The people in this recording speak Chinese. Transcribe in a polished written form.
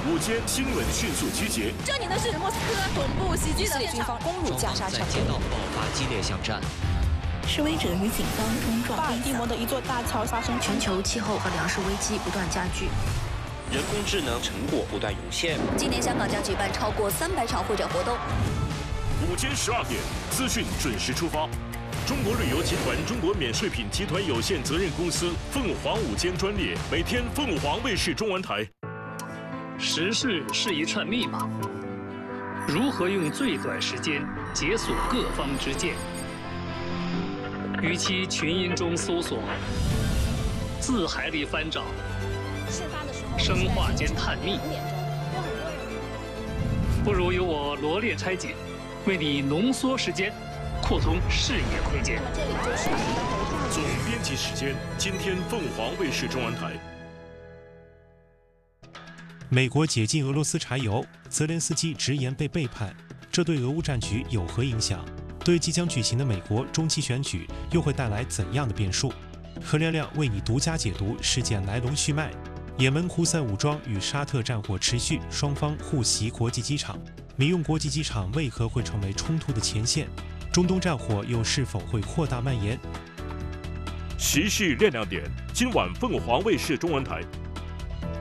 午间新闻迅速集结。 这里呢是莫斯科恐怖袭击的军方攻入加沙城， 街道爆发激烈巷战。 示威者与警方冲撞。 巴尔的摩的一座大桥发生全球气候和粮食危机不断加剧。 人工智能成果不断涌现。 今年香港将举办超过300场会展活动。 午间12点，资讯准时出发。中国旅游集团中国免税品集团有限责任公司凤凰午间专列，每天凤凰卫视中文台。 时事是一串密码，如何用最短时间解锁各方之见？与其群音中搜索，字海里翻找，生化间探秘，不如由我罗列拆解，为你浓缩时间，扩通视野空间。 总编辑时间，今天凤凰卫视中文台。 美国解禁俄罗斯柴油，泽连斯基直言被背叛，这对俄乌战局有何影响？对即将举行的美国中期选举又会带来怎样的变数？何亮亮为你独家解读事件来龙去脉。也门胡塞武装与沙特战火持续，双方互袭国际机场。民用国际机场为何会成为冲突的前线？中东战火又是否会扩大蔓延？ 时事亮亮点，今晚凤凰卫视中文台